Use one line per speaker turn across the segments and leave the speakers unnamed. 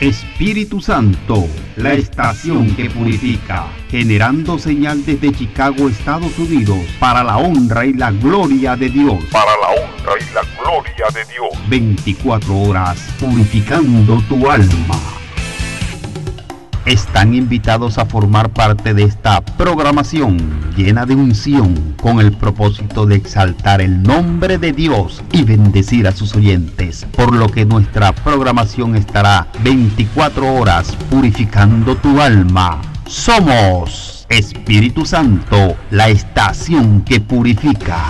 Espíritu Santo, la estación que purifica, generando señal desde Chicago, Estados Unidos, para la honra y la gloria de Dios.
Para la honra y la gloria de Dios.
24 horas purificando tu alma. Están invitados a formar parte de esta programación llena de unción con el propósito de exaltar el nombre de Dios y bendecir a sus oyentes, por lo que nuestra programación estará 24 horas purificando tu alma. Somos Espíritu Santo, la estación que purifica.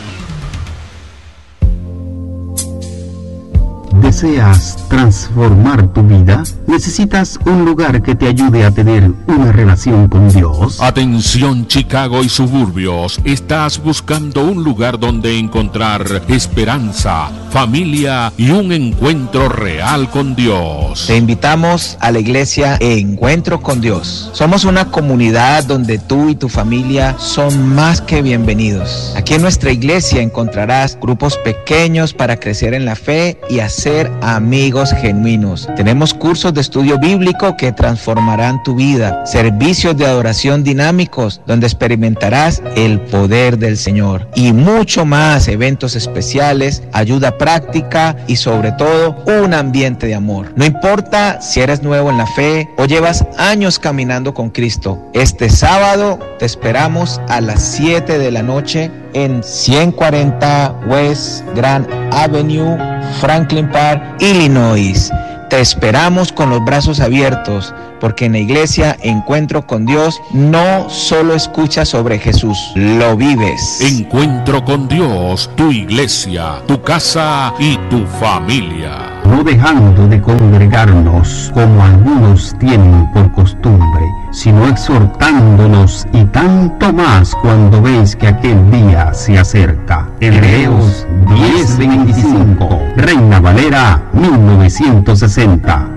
¿Deseas transformar tu vida? ¿Necesitas un lugar que te ayude a tener una relación con Dios?
Atención, Chicago y suburbios. Estás buscando un lugar donde encontrar esperanza, familia y un encuentro real con Dios.
Te invitamos a la iglesia Encuentro con Dios. Somos una comunidad donde tú y tu familia son más que bienvenidos. Aquí en nuestra iglesia encontrarás grupos pequeños para crecer en la fe y hacer amigos genuinos. Tenemos cursos de estudio bíblico que transformarán tu vida, servicios de adoración dinámicos donde experimentarás el poder del Señor y mucho más, eventos especiales, ayuda práctica y sobre todo un ambiente de amor. No importa si eres nuevo en la fe o llevas años caminando con Cristo, este sábado te esperamos a las 7 de la noche en 140 West Grand Avenue, Franklin Park, Illinois. Te esperamos con los brazos abiertos, porque en la iglesia Encuentro con Dios no solo escuchas sobre Jesús, lo vives.
Encuentro con Dios, tu iglesia, tu casa y tu familia.
No dejando de congregarnos como algunos tienen por costumbre, sino exhortándonos, y tanto más cuando veis que aquel día se acerca. Hebreos 10:25, Reina Valera 1960.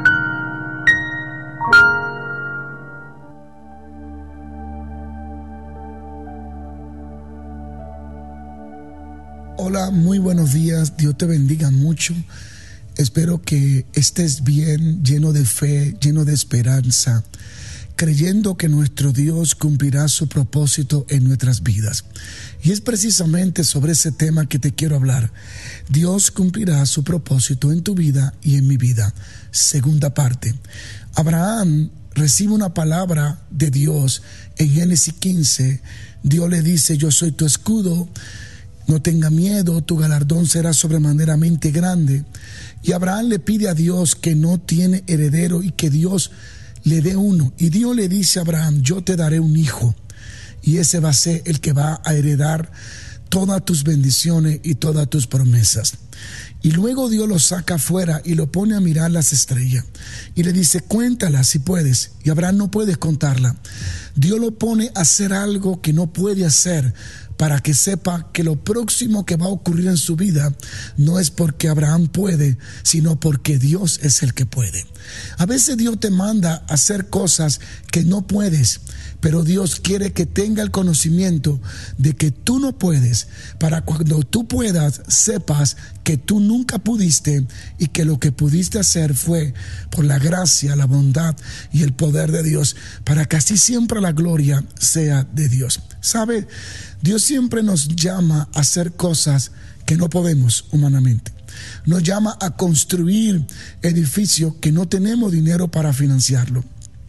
Hola, muy buenos días, Dios te bendiga mucho. Espero que estés bien, lleno de fe, lleno de esperanza, creyendo que nuestro Dios cumplirá su propósito en nuestras vidas. Y es precisamente sobre ese tema que te quiero hablar. Dios cumplirá su propósito en tu vida y en mi vida. Segunda parte. Abraham recibe una palabra de Dios en Génesis 15. Dios le dice: yo soy tu escudo, no tenga miedo, tu galardón será sobremaneramente grande. Y Abraham le pide a Dios que no tiene heredero y que Dios le dé uno. Y Dios le dice a Abraham: yo te daré un hijo, y ese va a ser el que va a heredar todas tus bendiciones y todas tus promesas. Y luego Dios lo saca afuera y lo pone a mirar las estrellas y le dice: cuéntalas si puedes. Y Abraham no puede contarla. Dios lo pone a hacer algo que no puede hacer, para que sepa que lo próximo que va a ocurrir en su vida no es porque Abraham puede, sino porque Dios es el que puede. A veces Dios te manda a hacer cosas que no puedes, pero Dios quiere que tenga el conocimiento de que tú no puedes, para cuando tú puedas, sepas que tú nunca pudiste y que lo que pudiste hacer fue por la gracia, la bondad y el poder de Dios, para que así siempre la gloria sea de Dios. ¿Sabe? Dios siempre nos llama a hacer cosas que no podemos humanamente. Nos llama a construir edificios que no tenemos dinero para financiarlo.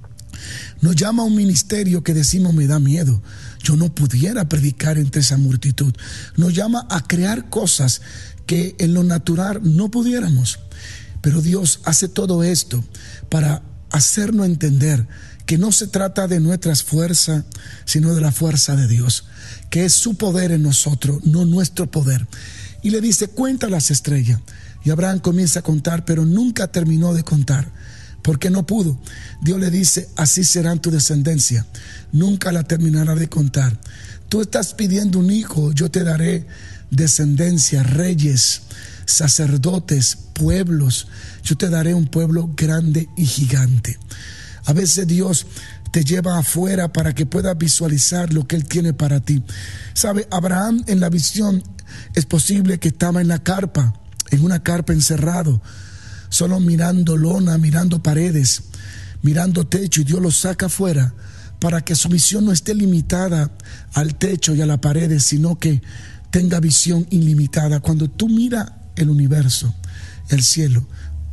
Nos llama a un ministerio que decimos: me da miedo, yo no pudiera predicar entre esa multitud. Nos llama a crear cosas que en lo natural no pudiéramos. Pero Dios hace todo esto para hacernos entender que no se trata de nuestras fuerzas, sino de la fuerza de Dios, que es su poder en nosotros, no nuestro poder. Y le dice: cuenta las estrellas. Y Abraham comienza a contar, pero nunca terminó de contar, porque no pudo. Dios le dice: así será tu descendencia, nunca la terminará de contar. Tú estás pidiendo un hijo, yo te daré descendencia, reyes, sacerdotes, pueblos. Yo te daré un pueblo grande y gigante. A veces Dios te lleva afuera para que puedas visualizar lo que Él tiene para ti. ¿Sabe? Abraham en la visión es posible que estaba en la carpa, en una carpa encerrado. solo mirando lona, mirando paredes, mirando techo, y Dios lo saca afuera para que su visión no esté limitada al techo y a las paredes, sino que tenga visión ilimitada. Cuando tú miras el universo, el cielo,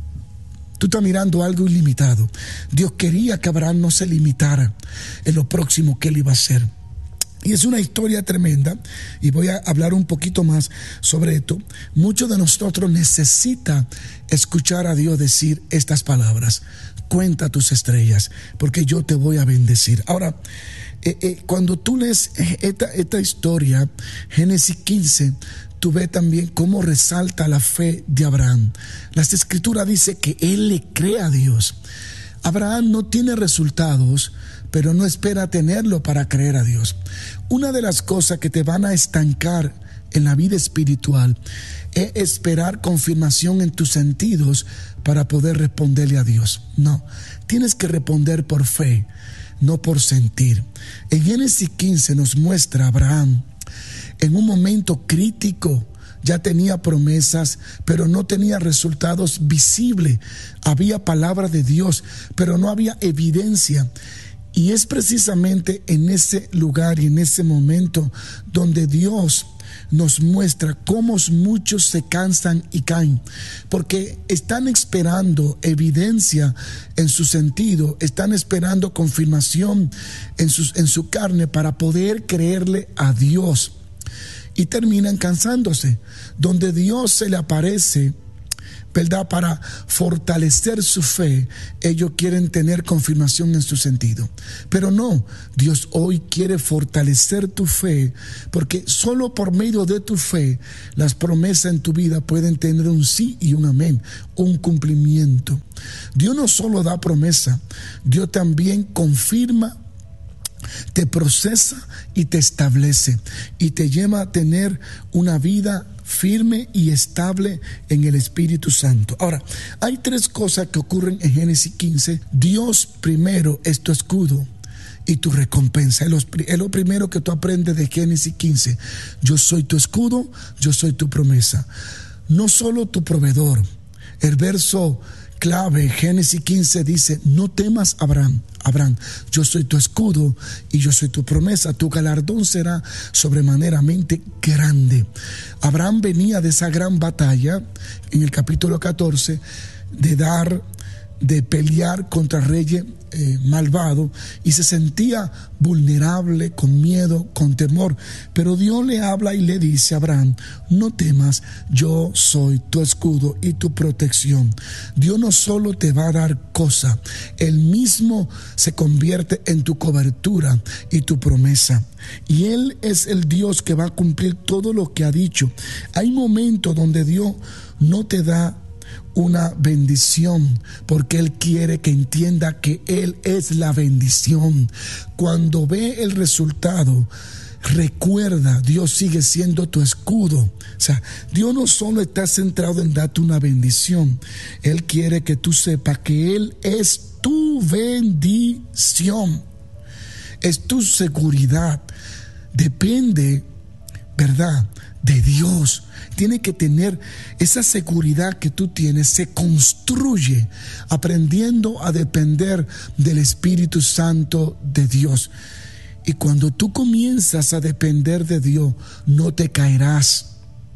tú estás mirando algo ilimitado. Dios quería que Abraham no se limitara en lo próximo que él iba a hacer. Y es una historia tremenda, y voy a hablar un poquito más sobre esto. Muchos de nosotros necesitan escuchar a Dios decir estas palabras: cuenta tus estrellas, porque yo te voy a bendecir. Ahora, cuando tú lees esta historia, Génesis 15, tú ves también cómo resalta la fe de Abraham. Las Escrituras dicen que él le cree a Dios. Abraham no tiene resultados, pero no espera tenerlo para creer a Dios. Una de las cosas que te van a estancar en la vida espiritual es esperar confirmación en tus sentidos para poder responderle a Dios. No, tienes que responder por fe, no por sentir. En Génesis 15 nos muestra a Abraham en un momento crítico. Ya tenía promesas, pero no tenía resultados visibles. Había palabra de Dios, pero no había evidencia. Y es precisamente en ese lugar y en ese momento donde Dios nos muestra cómo muchos se cansan y caen, porque están esperando evidencia en su sentido, están esperando confirmación en su carne para poder creerle a Dios, y terminan cansándose. Donde Dios se le aparece, ¿verdad?, para fortalecer su fe, ellos quieren tener confirmación en su sentido. Pero no, Dios hoy quiere fortalecer tu fe, porque solo por medio de tu fe las promesas en tu vida pueden tener un sí y un amén, un cumplimiento. Dios no solo da promesa, Dios también confirma, te procesa y te establece, y te lleva a tener una vida firme y estable en el Espíritu Santo. Ahora, hay tres cosas que ocurren en Génesis 15. Dios primero es tu escudo y tu recompensa. Es lo primero que tú aprendes de Génesis 15. Yo soy tu escudo, yo soy tu promesa. No solo tu proveedor. El verso clave, Génesis 15, dice: no temas, Abraham, yo soy tu escudo y yo soy tu promesa, tu galardón será sobremaneramente grande. Abraham venía de esa gran batalla en el capítulo 14 de pelear contra reyes malvados, y se sentía vulnerable, con miedo, con temor. Pero Dios le habla y le dice a Abraham: no temas, yo soy tu escudo y tu protección. Dios no solo te va a dar cosas, Él mismo se convierte en tu cobertura y tu promesa. Y Él es el Dios que va a cumplir todo lo que ha dicho. Hay momentos donde Dios no te da una bendición, porque Él quiere que entienda que Él es la bendición. Cuando ve el resultado, recuerda, Dios sigue siendo tu escudo. O sea, Dios no solo está centrado en darte una bendición, Él quiere que tú sepas que Él es tu bendición, es tu seguridad. Depende, ¿verdad?, de Dios. Tiene que tener esa seguridad que tú tienes. Se construye aprendiendo a depender del Espíritu Santo de Dios. Y cuando tú comienzas a depender de Dios, no te caerás.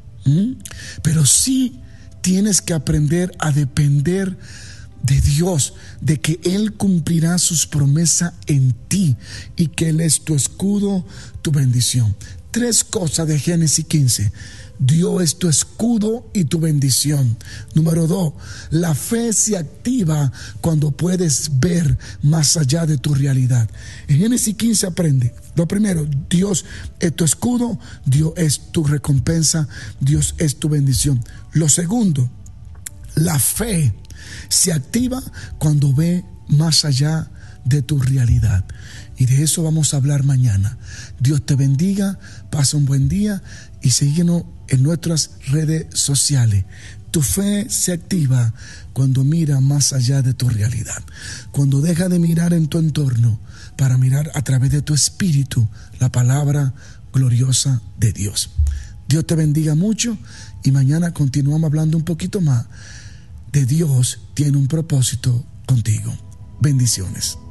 Pero sí tienes que aprender a depender de Dios, de que Él cumplirá sus promesas en ti y que Él es tu escudo, tu bendición. Tres cosas de Génesis 15. Dios es tu escudo y tu bendición. Número 2, la fe se activa cuando puedes ver más allá de tu realidad. En Génesis 15 aprende. Lo primero, Dios es tu escudo, Dios es tu recompensa, Dios es tu bendición. Lo segundo, la fe se activa cuando ve más allá de tu realidad. Y de eso vamos a hablar mañana. Dios te bendiga, pasa un buen día y síguenos en nuestras redes sociales. Tu fe se activa cuando mira más allá de tu realidad, cuando deja de mirar en tu entorno para mirar a través de tu espíritu la palabra gloriosa de Dios. Dios te bendiga mucho y mañana continuamos hablando un poquito más de Dios tiene un propósito contigo. Bendiciones.